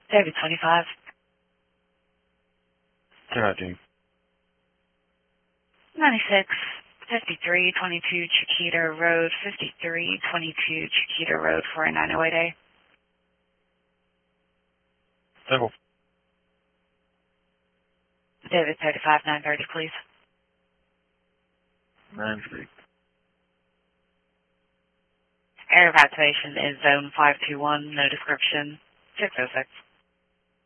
David 25. Charging. 96, 5322 Chiquita Road, 5322 Chiquita Road for a 908A. Simple. David 35, 930, please. 9-3. Area of activation is zone 521, no description, 606.